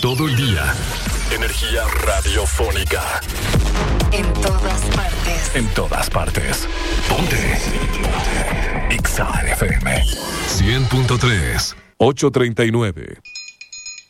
todo el día. Energía radiofónica. En todas partes. En todas partes. Ponte. Exa FM 100.3. 8:39.